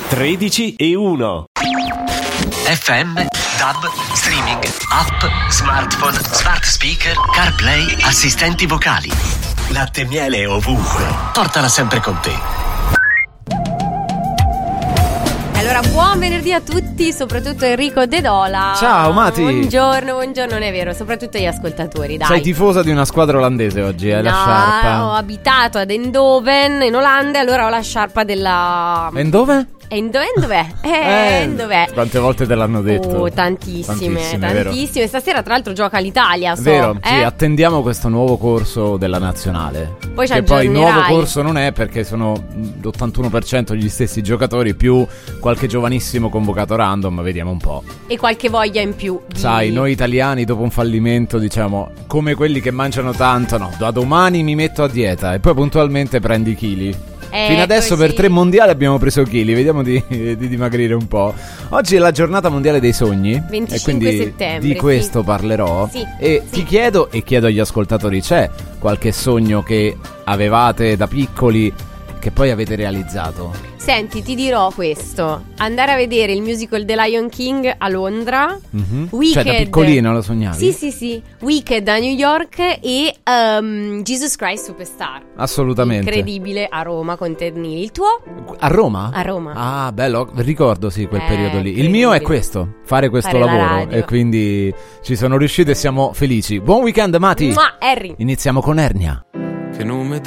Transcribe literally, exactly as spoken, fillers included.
tredici e uno. F M, D A B, streaming, app, smartphone, smart speaker, CarPlay, assistenti vocali. Latte e miele ovunque. Portala sempre con te. Allora, buon venerdì a tutti, soprattutto Enrico De Dola. Ciao Mati. Buongiorno, buongiorno, non è vero, soprattutto agli ascoltatori, dai. Sei tifosa di una squadra olandese oggi, eh, no, la sciarpa. Ho abitato ad Eindhoven, in Olanda, e allora ho la sciarpa della... Eindhoven? Eindhoven dov'è? Eh, dov'è? Quante volte te l'hanno detto? Oh, tantissime, tantissime, tantissime. Stasera tra l'altro gioca l'Italia, so. Vero, eh? sì, attendiamo questo nuovo corso della nazionale. Poi ci che poi aggiornerai. nuovo corso non è, perché sono l'ottantuno per cento gli stessi giocatori, più qualche giovanissimo convocato random, vediamo un po'. E qualche voglia in più di... Sai, noi italiani dopo un fallimento, diciamo, come quelli che mangiano tanto, no, da domani mi metto a dieta e poi puntualmente prendi chili. Eh, Fino adesso così. per tre mondiali abbiamo preso chili, vediamo di, di dimagrire un po'. Oggi è la giornata mondiale dei sogni venticinque e quindi settembre, di questo sì. parlerò. Sì, E sì. ti chiedo e chiedo agli ascoltatori: c'è qualche sogno che avevate da piccoli che poi avete realizzato? Senti, ti dirò questo: andare a vedere il musical The Lion King a Londra, Mhm. Wicked, Cioè da piccolino lo sognavi? Sì, sì, sì, Wicked a New York e um, Jesus Christ Superstar. Assolutamente. Incredibile, a Roma con Ted Neely. Il tuo? A Roma? A Roma. Ah, bello, ricordo sì quel Eh, periodo lì. Il mio è incredibile. questo, fare questo Fare la lavoro, radio. e quindi ci sono riusciti e siamo felici. Buon weekend Mati. Mua, Harry. Iniziamo con Ernia. Che nome